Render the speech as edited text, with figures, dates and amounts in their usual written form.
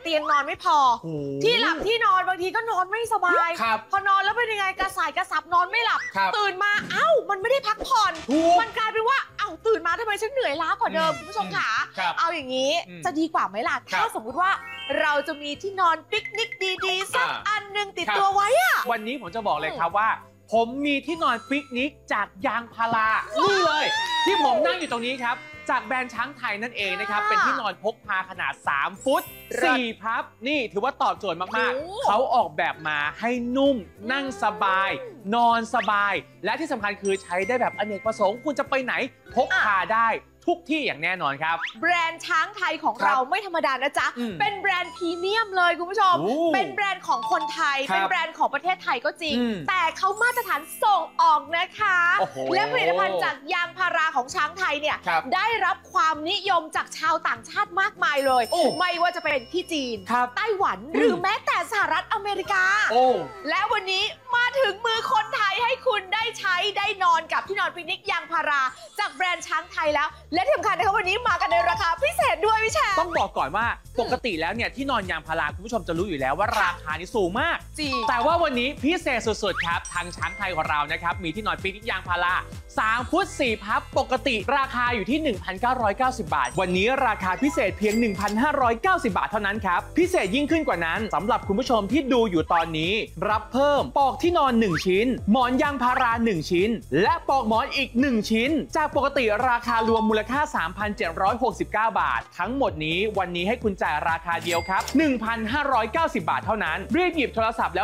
ตียงนอนไม่พอที่หลับที่นอนบางทีก็นอนไม่สบายพอนอนแล้วเป็นยังไงกระส่ายกระสับนอนไม่หลับตื่นมาเอ้ามันไม่ได้พักผ่อนมันกลายเป็นว่าเอ้าตื่นมาทำไมฉันเหนื่อยล้ากว่าเดิมคุณผู้ชมขาเอาอย่างนี้จะดีกว่าไหมล่ะถ้าสมมุติว่าเราจะมีที่นอนปิกนิกดีๆสักอันนึงติดตัวไว้อะวันนี้ผมจะบอกเลยครับว่าผมมีที่นอนปิกนิกจากยางพารานี่เลยที่ผมนั่งอยู่ตรงนี้ครับจากแบรนด์ช้างไทยนั่นเองนะครับเป็นที่นอนพกพาขนาด3 ฟุต 4 พับนี่ถือว่าตอบโจทย์มากๆเขาออกแบบมาให้นุ่มนั่งสบายนอนสบายและที่สำคัญคือใช้ได้แบบอเนกประสงค์คุณจะไปไหนพกพาได้ทุกที่อย่างแน่นอนครับแบรนด์ช้างไทยของเราไม่ธรรมดานะจ๊ะเป็นแบรนด์พรีเมียมเลยคุณผู้ชมเป็นแบรนด์ของคนไทยเป็นแบรนด์ของประเทศไทยก็จริงแต่เขามาตรฐานส่งออกนะคะและผลิตภัณฑ์จากยางพาราของช้างไทยเนี่ยได้รับความนิยมจากชาวต่างชาติมากมายเลยไม่ว่าจะเป็นที่จีนไต้หวันหรือแม้แต่สหรัฐอเมริกาและวันนี้มาถึงมือคนไทยให้คุณได้ใช้ได้นอนกับที่นอนปิกนิกยางพาราจากแบรนด์ช้างไทยแล้วและที่สำคัญนะคะวันนี้มากันในราคาพิเศษด้วยพี่แชมป์ต้องบอกก่อนว่าปกติแล้วเนี่ยที่นอนยางพาราคุณผู้ชมจะรู้อยู่แล้วว่าราคานี่สูงมากจริงแต่ว่าวันนี้พิเศษสุดๆครับทางช้างไทยของเรานะครับมีที่นอนปิกนิกยางพารา3 ฟุต 4 พับปกติราคาอยู่ที่ 1,990 บาทวันนี้ราคาพิเศษเพียง 1,590 บาทเท่านั้นครับพิเศษยิ่งขึ้นกว่านั้นสำหรับคุณผู้ชมที่ดูอยู่ตอนนี้รับเพิ่มปลอกที่นอน1 ชิ้นหมอนยางพารา1 ชิ้นและปลอกหมอนอีก1 ชิ้นจากปกติราคารวมมูลค่า 3,769 บาททั้งหมดนี้วันนี้ให้คุณจ่ายราคาเดียวครับ 1,590 บาทเท่านั้นรีบหยิบโทรศัพท์แล้ว